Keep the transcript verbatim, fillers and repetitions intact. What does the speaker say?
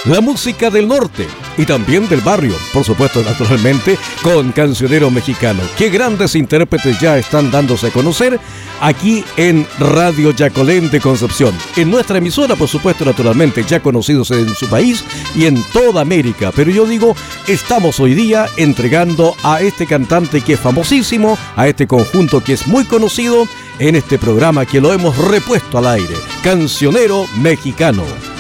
la música del norte y también del barrio, por supuesto, naturalmente, con Cancionero Mexicano. Qué grandes intérpretes ya están dándose a conocer aquí en Radio Yacolén de Concepción. En nuestra emisora, por supuesto, naturalmente, ya conocidos en su país y en toda América. Pero yo digo, estamos hoy día entregando a este cantante que es famosísimo, a este conjunto que es muy conocido, en este programa que lo hemos repuesto al aire, Cancionero Mexicano.